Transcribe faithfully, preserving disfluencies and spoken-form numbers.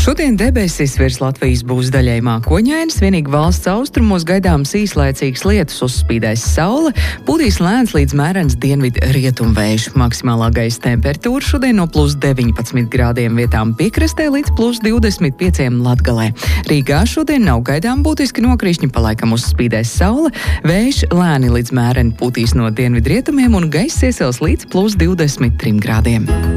Šodien debesis virs Latvijas būs daļai mākoņainas, vienīgi valsts austrumos gaidāms īslaicīgs lietus, uzspīdēs saule, pūtīs lēns līdz mērens dienvidu rietumvējš. Maksimālā gaisa temperatūra šodien no plus deviņpadsmit grādiem vietām piekrastē līdz plus divdesmit pieciem Latgalē. Rīgā šodien nav gaidām būtiski nokrišņi, palaikam uzspīdēs saule, vējš lēni līdz mēreni pūtīs no dienvidu rietumiem un gaiss iesils līdz plus divdesmit trim grādiem.